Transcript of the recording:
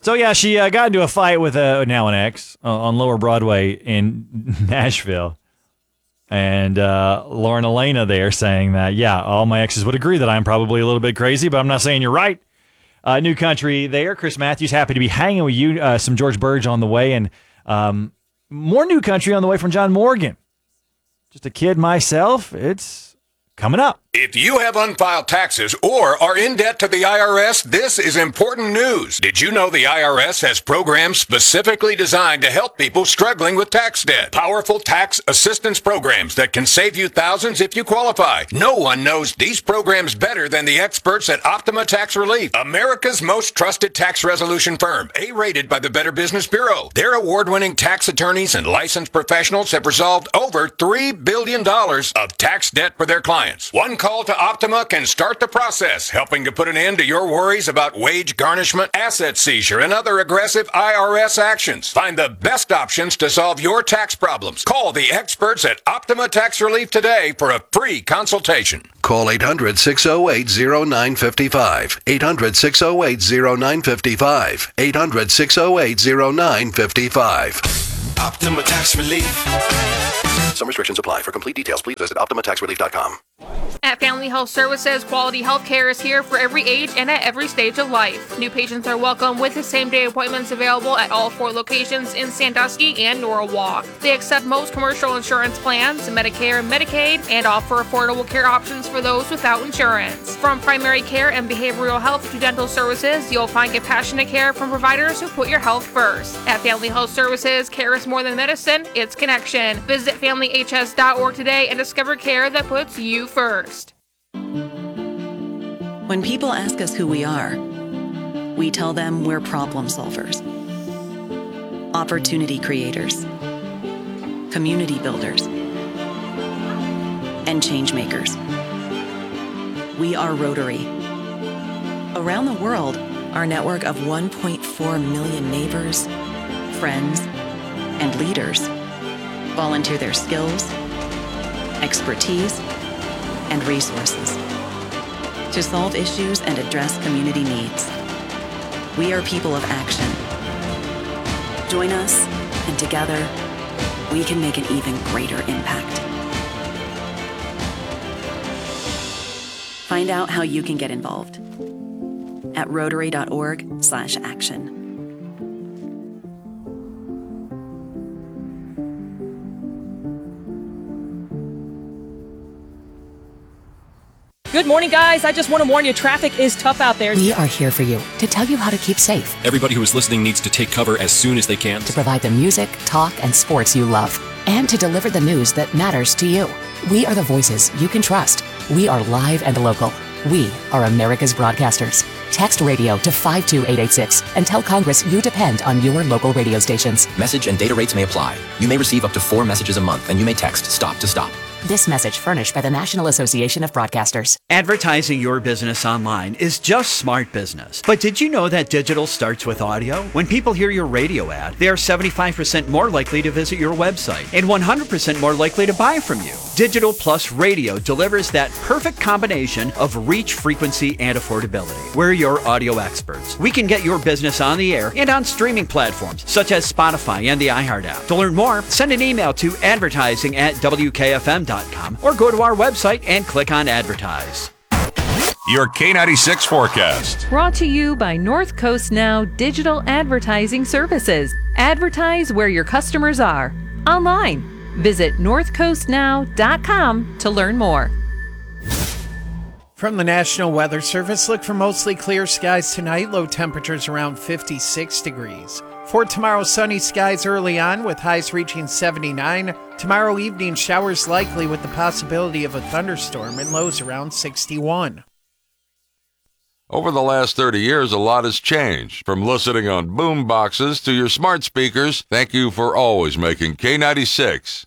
So, yeah, she got into a fight with now an ex on Lower Broadway in Nashville. And Lauren Elena there saying that, yeah, all my exes would agree that I'm probably a little bit crazy, but I'm not saying you're right. New country there. Chris Matthews, happy to be hanging with you. Some George Burge on the way. And more new country on the way from John Morgan. Just a kid myself. It's coming up. If you have unfiled taxes or are in debt to the IRS, this is important news. Did you know the IRS has programs specifically designed to help people struggling with tax debt? Powerful tax assistance programs that can save you thousands if you qualify. No one knows these programs better than the experts at Optima Tax Relief, America's most trusted tax resolution firm, A-rated by the Better Business Bureau. Their award-winning tax attorneys and licensed professionals have resolved over $3 billion of tax debt for their clients. One call to Optima can start the process, helping to put an end to your worries about wage garnishment, asset seizure, and other aggressive IRS actions. Find the best options to solve your tax problems. Call the experts at Optima Tax Relief today for a free consultation. Call 800-608-0955. 800-608-0955. 800-608-0955. Optima Tax Relief. Some restrictions apply. For complete details, please visit OptimaTaxRelief.com. At Family Health Services, quality health care is here for every age and at every stage of life. New patients are welcome with the same-day appointments available at all 4 locations in Sandusky and Norwalk. They accept most commercial insurance plans, Medicare and Medicaid, and offer affordable care options for those without insurance. From primary care and behavioral health to dental services, you'll find compassionate care from providers who put your health first. At Family Health Services, care is more than medicine, it's connection. Visit FamilyHS.org today and discover care that puts you first. When people ask us who we are, we tell them we're problem solvers, opportunity creators, community builders, and change makers. We are Rotary. Around the world, our network of 1.4 million neighbors, friends, and leaders volunteer their skills, expertise, and resources to solve issues and address community needs. We are people of action. Join us, and together, we can make an even greater impact. Find out how you can get involved at rotary.org/action. Good morning, guys. I just want to warn you, traffic is tough out there. We are here for you to tell you how to keep safe. Everybody who is listening needs to take cover as soon as they can. To provide the music, talk, and sports you love. And to deliver the news that matters to you. We are the voices you can trust. We are live and local. We are America's broadcasters. Text radio to 52886 and tell Congress you depend on your local radio stations. Message and data rates may apply. You may receive up to 4 messages a month, and you may text STOP to STOP. This message furnished by the National Association of Broadcasters. Advertising your business online is just smart business. But did you know that digital starts with audio? When people hear your radio ad, they are 75% more likely to visit your website and 100% more likely to buy from you. Digital plus radio delivers that perfect combination of reach, frequency, and affordability. We're your audio experts. We can get your business on the air and on streaming platforms such as Spotify and the iHeart app. To learn more, send an email to advertising@wkfm.com or go to our website and click on advertise. Your K96 forecast. Brought to you by North Coast Now Digital Advertising Services. Advertise where your customers are. Online. Visit northcoastnow.com to learn more. From the National Weather Service, look for mostly clear skies tonight. Low temperatures around 56 degrees. For tomorrow, sunny skies early on with highs reaching 79. Tomorrow evening, showers likely with the possibility of a thunderstorm and lows around 61. Over the last 30 years, a lot has changed. From listening on boom boxes to your smart speakers, thank you for always making K96